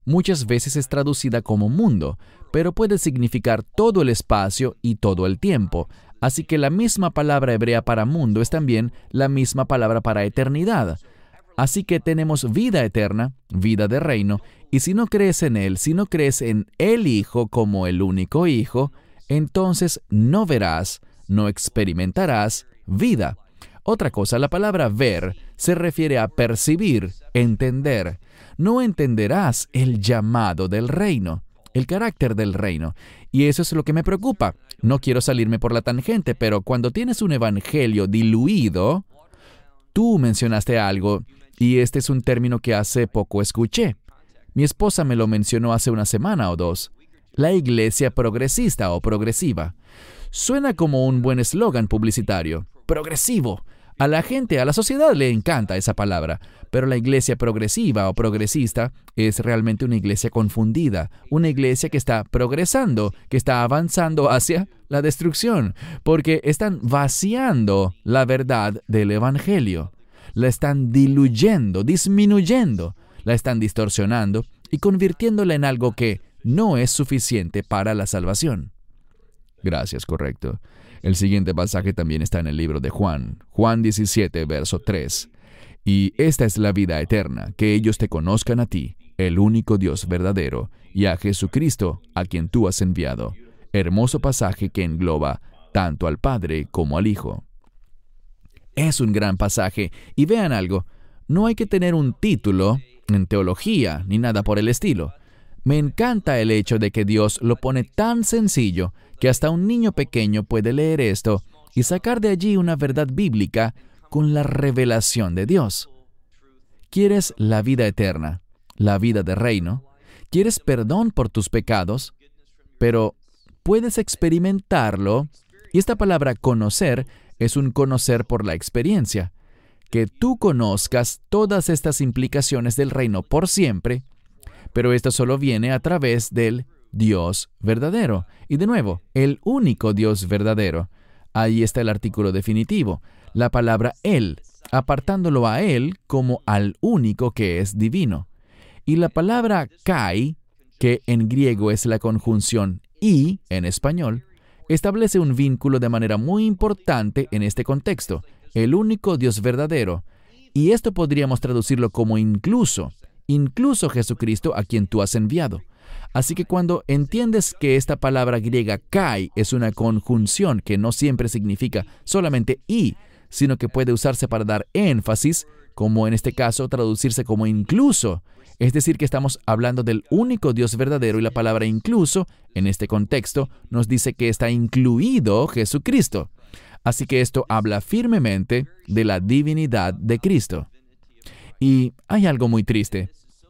Muchas veces es traducida como mundo, pero puede significar todo el espacio y todo el tiempo. Así que la misma palabra hebrea para mundo es también la misma palabra para eternidad. Así que tenemos vida eterna, vida de reino, y si no crees en Él, si no crees en el Hijo como el único Hijo, entonces no verás, no experimentarás vida. Otra cosa, la palabra ver se refiere a percibir, entender. No entenderás el llamado del reino, el carácter del reino. Y eso es lo que me preocupa. No quiero salirme por la tangente, pero cuando tienes un evangelio diluido, tú mencionaste algo, y este es un término que hace poco escuché. Mi esposa me lo mencionó hace una semana o dos. La iglesia progresista o progresiva. Suena como un buen eslogan publicitario. Progresivo. A la gente, a la sociedad le encanta esa palabra, pero la iglesia progresiva o progresista es realmente una iglesia confundida, una iglesia que está progresando, que está avanzando hacia la destrucción, porque están vaciando la verdad del evangelio, la están diluyendo, disminuyendo, la están distorsionando y convirtiéndola en algo que no es suficiente para la salvación. Gracias, correcto. El siguiente pasaje también está en el libro de Juan, Juan 17, verso 3. Y esta es la vida eterna, que ellos te conozcan a ti, el único Dios verdadero, y a Jesucristo, a quien tú has enviado. Hermoso pasaje que engloba tanto al Padre como al Hijo. Es un gran pasaje, y vean algo, no hay que tener un título en teología ni nada por el estilo. Me encanta el hecho de que Dios lo pone tan sencillo que hasta un niño pequeño puede leer esto y sacar de allí una verdad bíblica con la revelación de Dios. ¿Quieres la vida eterna, la vida de reino? ¿Quieres perdón por tus pecados? Pero puedes experimentarlo, y esta palabra conocer es un conocer por la experiencia. Que tú conozcas todas estas implicaciones del reino por siempre, pero esto solo viene a través del Dios verdadero. Y de nuevo, el único Dios verdadero. Ahí está el artículo definitivo, la palabra Él, apartándolo a Él como al único que es divino. Y la palabra kai, que en griego es la conjunción y en español, establece un vínculo de manera muy importante en este contexto, el único Dios verdadero. Y esto podríamos traducirlo como incluso Jesucristo a quien tú has enviado. Así que cuando entiendes que esta palabra griega kai es una conjunción que no siempre significa solamente y, sino que puede usarse para dar énfasis, como en este caso traducirse como incluso, es decir, que estamos hablando del único Dios verdadero, y la palabra incluso, en este contexto, nos dice que está incluido Jesucristo. Así que esto habla firmemente de la divinidad de Cristo. Y hay algo muy triste.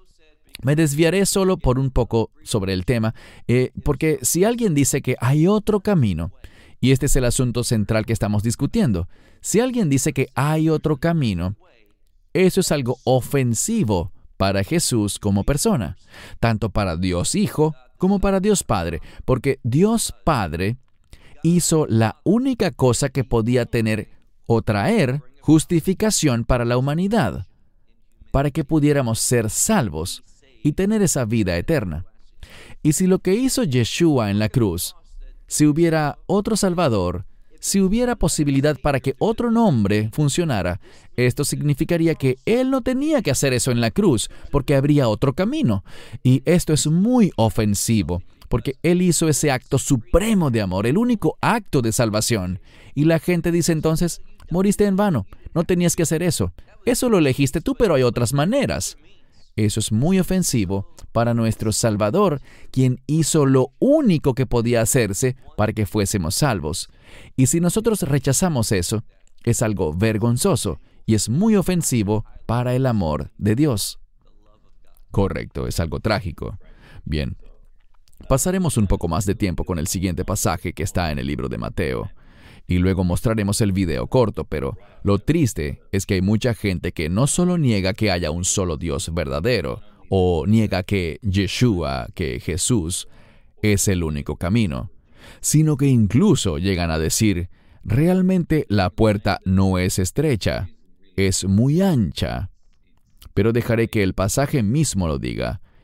Me desviaré solo por un poco sobre el tema, porque si alguien dice que hay otro camino, y este es el asunto central que estamos discutiendo, si alguien dice que hay otro camino, eso es algo ofensivo para Jesús como persona, tanto para Dios Hijo como para Dios Padre, porque Dios Padre hizo la única cosa que podía tener o traer justificación para la humanidad, para que pudiéramos ser salvos y tener esa vida eterna. Y si lo que hizo Yeshua en la cruz, si hubiera otro Salvador, si hubiera posibilidad para que otro nombre funcionara, esto significaría que Él no tenía que hacer eso en la cruz, porque habría otro camino. Y esto es muy ofensivo, porque Él hizo ese acto supremo de amor, el único acto de salvación. Y la gente dice entonces, moriste en vano, no tenías que hacer eso. Eso lo elegiste tú, pero hay otras maneras. Eso es muy ofensivo para nuestro Salvador, quien hizo lo único que podía hacerse para que fuésemos salvos. Y si nosotros rechazamos eso, es algo vergonzoso y es muy ofensivo para el amor de Dios. Correcto, es algo trágico. Bien, pasaremos un poco más de tiempo con el siguiente pasaje que está en el libro de Mateo. Y luego mostraremos el video corto, pero lo triste es que hay mucha gente que no solo niega que haya un solo Dios verdadero, o niega que Yeshua, que Jesús, es el único camino, sino que incluso llegan a decir, realmente la puerta no es estrecha, es muy ancha. Pero dejaré que el pasaje mismo lo diga,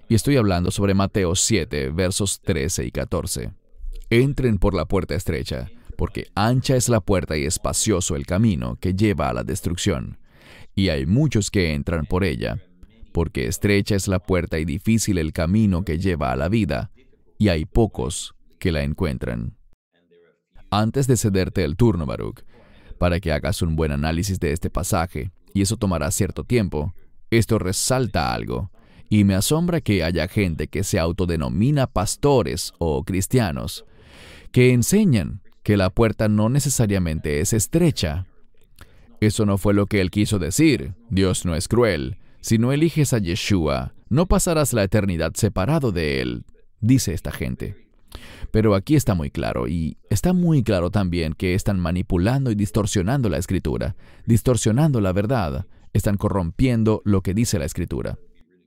Y estoy hablando sobre Mateo 7, versos 13 y 14. Entren por la puerta estrecha, porque ancha es la puerta y espacioso el camino que lleva a la destrucción. Y hay muchos que entran por ella, porque estrecha es la puerta y difícil el camino que lleva a la vida, y hay pocos que la encuentran. Antes de cederte el turno, Baruch, para que hagas un buen análisis de este pasaje, y eso tomará cierto tiempo, esto resalta algo, y me asombra que haya gente que se autodenomina pastores o cristianos, que enseñan que la puerta no necesariamente es estrecha. Eso no fue lo que él quiso decir. Dios no es cruel. Si no eliges a Yeshua, no pasarás la eternidad separado de él, dice esta gente. Pero aquí está muy claro, y está muy claro también que están manipulando y distorsionando la Escritura, distorsionando la verdad, están corrompiendo lo que dice la Escritura.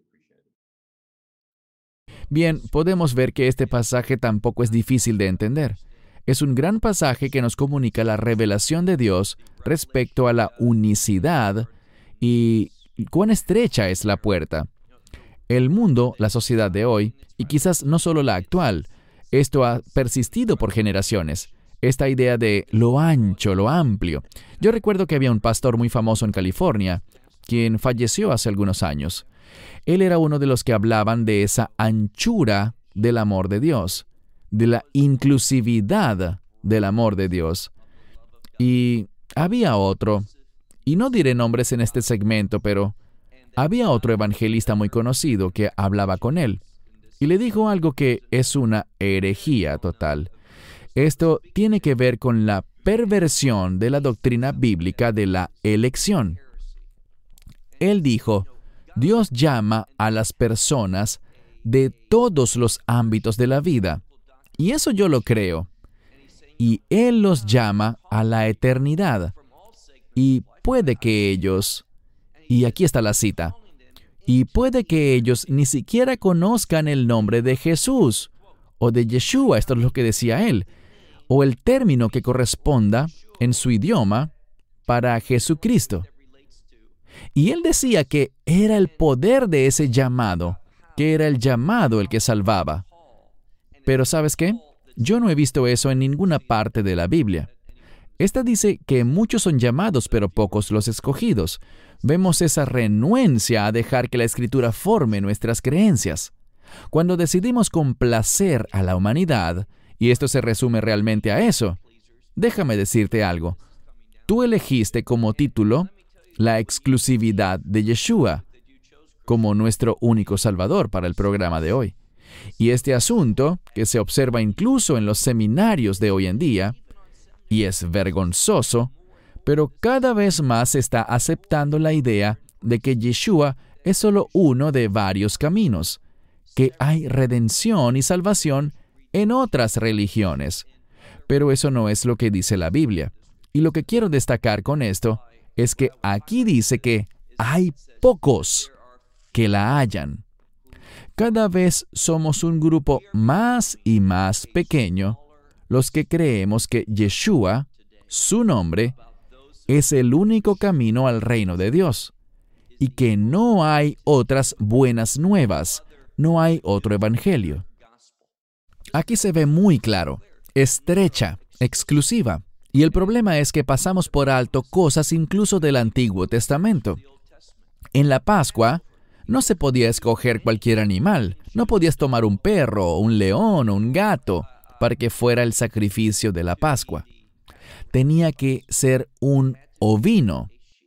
Bien, podemos ver que este pasaje tampoco es difícil de entender. Es un gran pasaje que nos comunica la revelación de Dios respecto a la unicidad y cuán estrecha es la puerta. El mundo, la sociedad de hoy, y quizás no solo la actual, esto ha persistido por generaciones. Esta idea de lo ancho, lo amplio. Yo recuerdo que había un pastor muy famoso en California, quien falleció hace algunos años. Él era uno de los que hablaban de esa anchura del amor de Dios, de la inclusividad del amor de Dios. Y había otro, y no diré nombres en este segmento, pero había otro evangelista muy conocido que hablaba con él, y le dijo algo que es una herejía total. Esto tiene que ver con la perversión de la doctrina bíblica de la elección. Él dijo, Dios llama a las personas de todos los ámbitos de la vida. Y eso yo lo creo. Y Él los llama a la eternidad. Y puede que ellos, y aquí está la cita, y puede que ellos ni siquiera conozcan el nombre de Jesús o de Yeshua, esto es lo que decía él, o el término que corresponda en su idioma para Jesucristo. Y él decía que era el poder de ese llamado, que era el llamado el que salvaba. Pero ¿sabes qué? Yo no he visto eso en ninguna parte de la Biblia. Esta dice que muchos son llamados, pero pocos los escogidos. Vemos esa renuencia a dejar que la Escritura forme nuestras creencias. Cuando decidimos complacer a la humanidad, y esto se resume realmente a eso, déjame decirte algo. Tú elegiste como título la exclusividad de Yeshua como nuestro único Salvador para el programa de hoy. Y este asunto, que se observa incluso en los seminarios de hoy en día, y es vergonzoso, pero cada vez más se está aceptando la idea de que Yeshua es solo uno de varios caminos, que hay redención y salvación en otras religiones. Pero eso no es lo que dice la Biblia. Y lo que quiero destacar con esto es que aquí dice que hay pocos que la hallan. Cada vez somos un grupo más y más pequeño los que creemos que Yeshua, su nombre, es el único camino al reino de Dios y que no hay otras buenas nuevas, no hay otro evangelio. Aquí se ve muy claro, estrecha, exclusiva. Y el problema es que pasamos por alto cosas incluso del Antiguo Testamento. En la Pascua, no se podía escoger cualquier animal. No podías tomar un perro, un león o un gato para que fuera el sacrificio de la Pascua. Tenía que ser un ovino.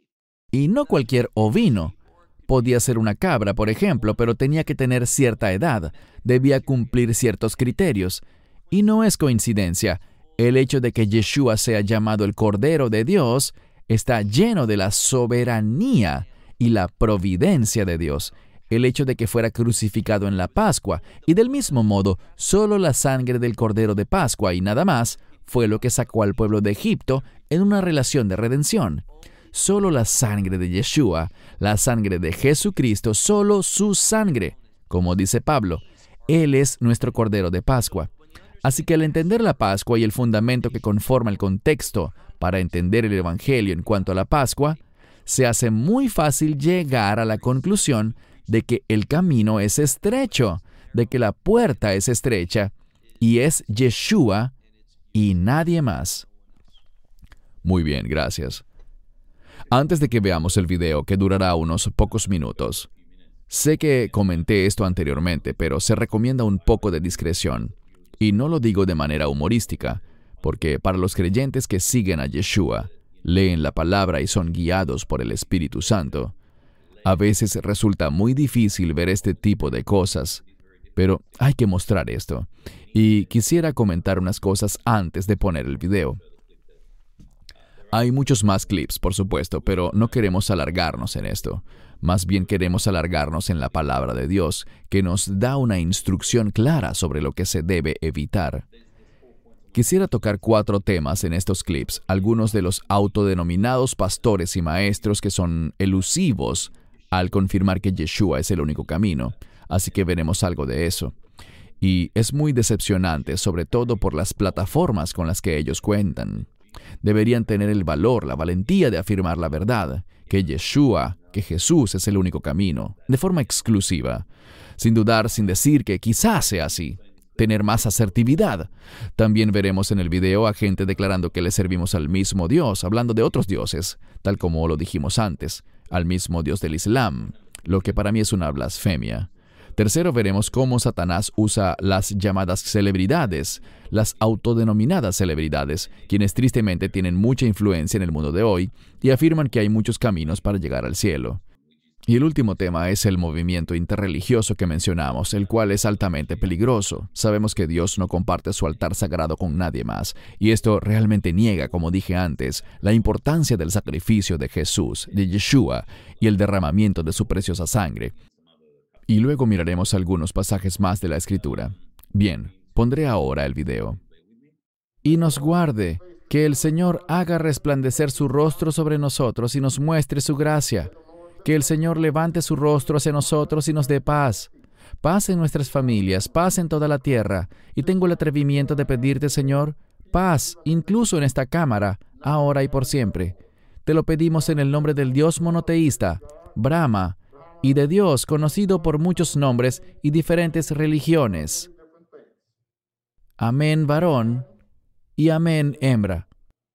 Y no cualquier ovino. Podía ser una cabra, por ejemplo, pero tenía que tener cierta edad. Debía cumplir ciertos criterios. Y no es coincidencia. El hecho de que Yeshua sea llamado el Cordero de Dios está lleno de la soberanía y la providencia de Dios. El hecho de que fuera crucificado en la Pascua, y del mismo modo, solo la sangre del Cordero de Pascua y nada más, fue lo que sacó al pueblo de Egipto en una relación de redención. Solo la sangre de Yeshua, la sangre de Jesucristo, solo su sangre. Como dice Pablo, Él es nuestro Cordero de Pascua. Así que al entender la Pascua y el fundamento que conforma el contexto para entender el Evangelio en cuanto a la Pascua, se hace muy fácil llegar a la conclusión de que el camino es estrecho, de que la puerta es estrecha, y es Yeshua y nadie más. Muy bien, gracias. Antes de que veamos el video, que durará unos pocos minutos, sé que comenté esto anteriormente, pero se recomienda un poco de discreción. Y no lo digo de manera humorística, porque para los creyentes que siguen a Yeshua, leen la palabra y son guiados por el Espíritu Santo, a veces resulta muy difícil ver este tipo de cosas, pero hay que mostrar esto. Y quisiera comentar unas cosas antes de poner el video. Hay muchos más clips, por supuesto, pero no queremos alargarnos en esto. Más bien queremos alargarnos en la palabra de Dios, que nos da una instrucción clara sobre lo que se debe evitar. Quisiera tocar 4 temas en estos clips, algunos de los autodenominados pastores y maestros que son elusivos al confirmar que Yeshua es el único camino, así que veremos algo de eso. Y es muy decepcionante, sobre todo por las plataformas con las que ellos cuentan. Deberían tener el valor, la valentía de afirmar la verdad, que Yeshua, que Jesús es el único camino, de forma exclusiva, sin dudar, sin decir que quizás sea así. Tener más asertividad. También veremos en el video a gente declarando que le servimos al mismo Dios, hablando de otros dioses, tal como lo dijimos antes, al mismo Dios del Islam, lo que para mí es una blasfemia. Tercero, veremos cómo Satanás usa las llamadas celebridades, las autodenominadas celebridades, quienes tristemente tienen mucha influencia en el mundo de hoy y afirman que hay muchos caminos para llegar al cielo. Y el último tema es el movimiento interreligioso que mencionamos, el cual es altamente peligroso. Sabemos que Dios no comparte su altar sagrado con nadie más, y esto realmente niega, como dije antes, la importancia del sacrificio de Jesús, de Yeshua, y el derramamiento de su preciosa sangre. Y luego miraremos algunos pasajes más de la Escritura. Bien, pondré ahora el video. Y nos guarde, que el Señor haga resplandecer su rostro sobre nosotros y nos muestre su gracia. Que el Señor levante su rostro hacia nosotros y nos dé paz. Paz en nuestras familias, paz en toda la tierra. Y tengo el atrevimiento de pedirte, Señor, paz, incluso en esta cámara, ahora y por siempre. Te lo pedimos en el nombre del Dios monoteísta, Brahma, y de Dios conocido por muchos nombres y diferentes religiones. Amén, varón, y amén, hembra.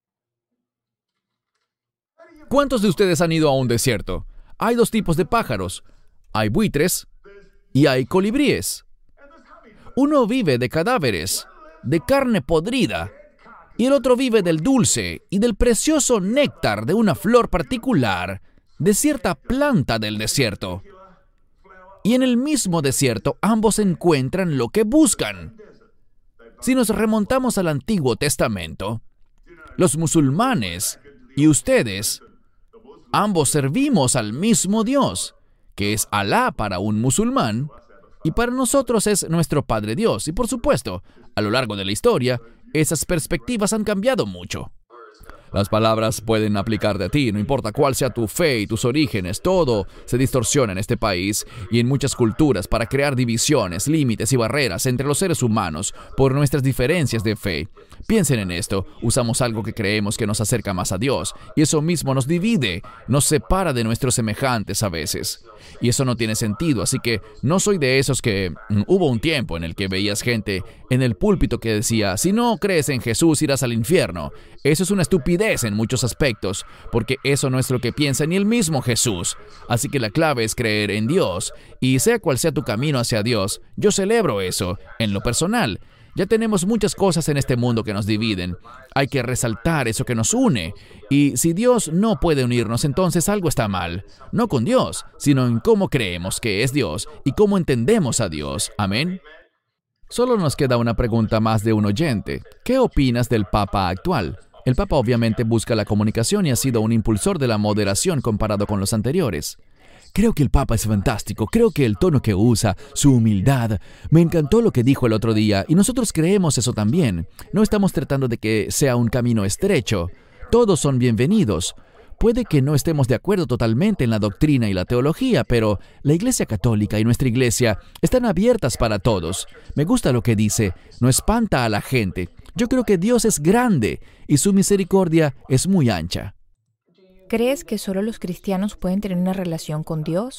¿Cuántos de ustedes han ido a un desierto? Hay 2 tipos de pájaros. Hay buitres y hay colibríes. Uno vive de cadáveres, de carne podrida, y el otro vive del dulce y del precioso néctar de una flor particular, de cierta planta del desierto. Y en el mismo desierto ambos encuentran lo que buscan. Si nos remontamos al Antiguo Testamento, los musulmanes y ustedes, ambos servimos al mismo Dios, que es Alá para un musulmán, y para nosotros es nuestro Padre Dios. Y por supuesto, a lo largo de la historia, esas perspectivas han cambiado mucho. Las palabras pueden aplicar de ti, no importa cuál sea tu fe y tus orígenes, todo se distorsiona en este país y en muchas culturas para crear divisiones, límites y barreras entre los seres humanos por nuestras diferencias de fe. Piensen en esto, usamos algo que creemos que nos acerca más a Dios y eso mismo nos divide, nos separa de nuestros semejantes a veces. Y eso no tiene sentido, así que no soy de esos que... Hubo un tiempo en el que veías gente en el púlpito que decía, si no crees en Jesús irás al infierno. Eso es una estupidez en muchos aspectos, porque eso no es lo que piensa ni el mismo Jesús. Así que la clave es creer en Dios, y sea cual sea tu camino hacia Dios, yo celebro eso, en lo personal. Ya tenemos muchas cosas en este mundo que nos dividen. Hay que resaltar eso que nos une. Y si Dios no puede unirnos, entonces algo está mal. No con Dios, sino en cómo creemos que es Dios y cómo entendemos a Dios. Amén. Solo nos queda una pregunta más de un oyente. ¿Qué opinas del Papa actual? El Papa obviamente busca la comunicación y ha sido un impulsor de la moderación comparado con los anteriores. Creo que el Papa es fantástico, creo que el tono que usa, su humildad. Me encantó lo que dijo el otro día y nosotros creemos eso también. No estamos tratando de que sea un camino estrecho. Todos son bienvenidos. Puede que no estemos de acuerdo totalmente en la doctrina y la teología, pero la Iglesia Católica y nuestra Iglesia están abiertas para todos. Me gusta lo que dice, no espanta a la gente. Yo creo que Dios es grande y su misericordia es muy ancha. ¿Crees que solo los cristianos pueden tener una relación con Dios?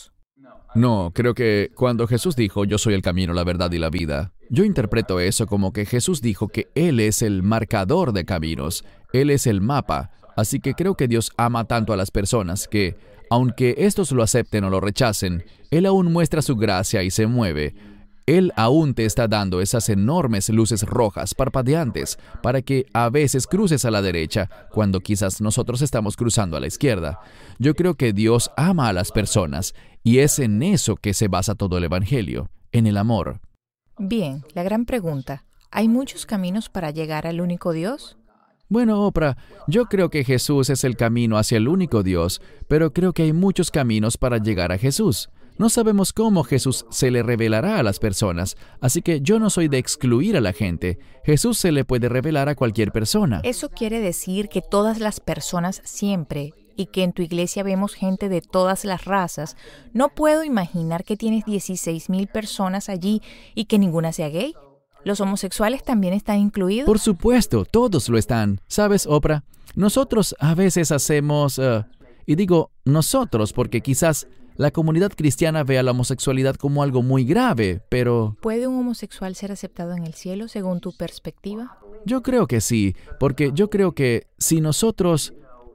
No, creo que cuando Jesús dijo, yo soy el camino, la verdad y la vida, yo interpreto eso como que Jesús dijo que Él es el marcador de caminos, Él es el mapa. Así que creo que Dios ama tanto a las personas que, aunque estos lo acepten o lo rechacen, Él aún muestra su gracia y se mueve. Él aún te está dando esas enormes luces rojas, parpadeantes, para que a veces cruces a la derecha, cuando quizás nosotros estamos cruzando a la izquierda. Yo creo que Dios ama a las personas, y es en eso que se basa todo el Evangelio, en el amor. Bien, la gran pregunta. ¿Hay muchos caminos para llegar al único Dios? Bueno, Oprah, yo creo que Jesús es el camino hacia el único Dios, pero creo que hay muchos caminos para llegar a Jesús. No sabemos cómo Jesús se le revelará a las personas, así que yo no soy de excluir a la gente. Jesús se le puede revelar a cualquier persona. Eso quiere decir que todas las personas siempre, y que en tu iglesia vemos gente de todas las razas. No puedo imaginar que tienes 16,000 personas allí y que ninguna sea gay. ¿Los homosexuales también están incluidos? Por supuesto, todos lo están. ¿Sabes, Oprah? Nosotros a veces hacemos, y digo nosotros porque quizás la comunidad cristiana ve a la homosexualidad como algo muy grave, pero... ¿Puede un homosexual ser aceptado en el cielo según tu perspectiva? Yo creo que sí, porque yo creo que si nosotros...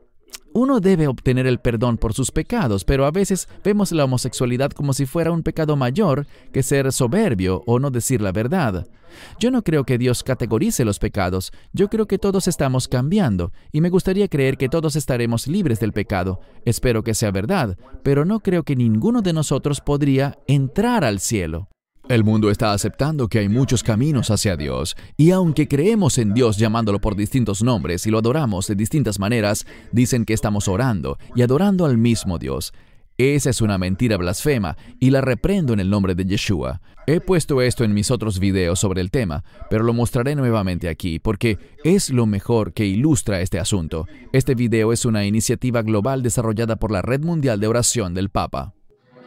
Uno debe obtener el perdón por sus pecados, pero a veces vemos la homosexualidad como si fuera un pecado mayor que ser soberbio o no decir la verdad. Yo no creo que Dios categorice los pecados. Yo creo que todos estamos cambiando, y me gustaría creer que todos estaremos libres del pecado. Espero que sea verdad, pero no creo que ninguno de nosotros podría entrar al cielo. El mundo está aceptando que hay muchos caminos hacia Dios, y aunque creemos en Dios llamándolo por distintos nombres y lo adoramos de distintas maneras, dicen que estamos orando y adorando al mismo Dios. Esa es una mentira blasfema, y la reprendo en el nombre de Yeshua. He puesto esto en mis otros videos sobre el tema, pero lo mostraré nuevamente aquí, porque es lo mejor que ilustra este asunto. Este video es una iniciativa global desarrollada por la Red Mundial de Oración del Papa.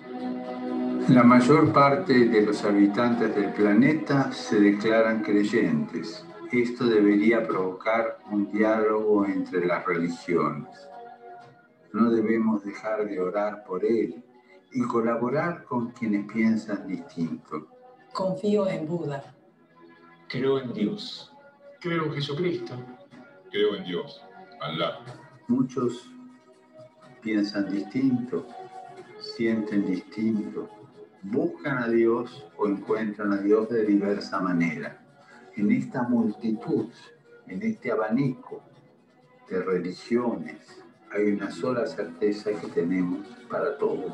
La mayor parte de los habitantes del planeta se declaran creyentes. Esto debería provocar un diálogo entre las religiones. No debemos dejar de orar por él y colaborar con quienes piensan distinto. Confío en Buda. Creo en Dios. Creo en Jesucristo. Creo en Dios. Alá. Muchos piensan distinto, sienten distinto, buscan a Dios o encuentran a Dios de diversa manera. En esta multitud, en este abanico de religiones, hay una sola certeza que tenemos para todos.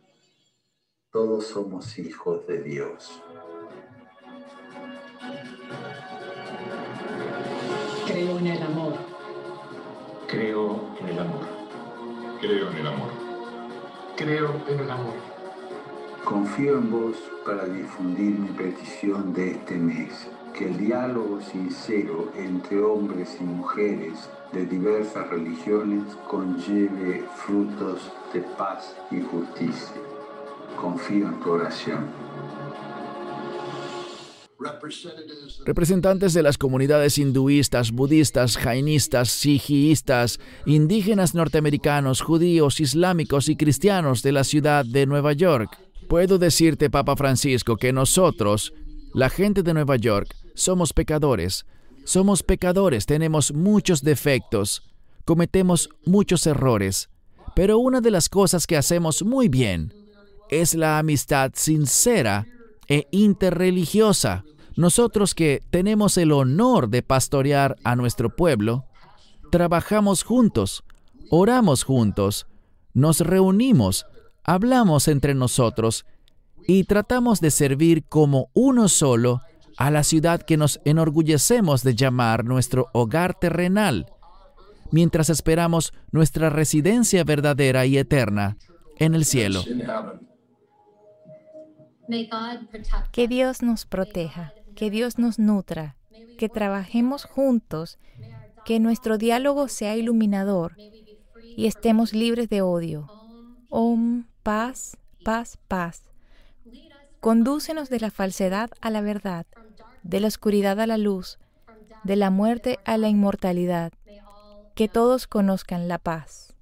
Todos somos hijos de Dios. Creo en el amor. Creo en el amor. Creo en el amor. Creo en el amor. Confío en vos para difundir mi petición de este mes, que el diálogo sincero entre hombres y mujeres de diversas religiones conlleve frutos de paz y justicia. Confío en tu oración. Representantes de las comunidades hinduistas, budistas, jainistas, sijiistas, indígenas norteamericanos, judíos, islámicos y cristianos de la ciudad de Nueva York. Puedo decirte, Papa Francisco, que nosotros, la gente de Nueva York, somos pecadores. Somos pecadores, tenemos muchos defectos, cometemos muchos errores. Pero una de las cosas que hacemos muy bien es la amistad sincera e interreligiosa. Nosotros que tenemos el honor de pastorear a nuestro pueblo, trabajamos juntos, oramos juntos, nos reunimos, hablamos entre nosotros y tratamos de servir como uno solo a la ciudad que nos enorgullecemos de llamar nuestro hogar terrenal, mientras esperamos nuestra residencia verdadera y eterna en el cielo. Que Dios nos proteja, que Dios nos nutra, que trabajemos juntos, que nuestro diálogo sea iluminador y estemos libres de odio. Om, paz, paz, paz. Condúcenos de la falsedad a la verdad, de la oscuridad a la luz, de la muerte a la inmortalidad. Que todos conozcan la paz.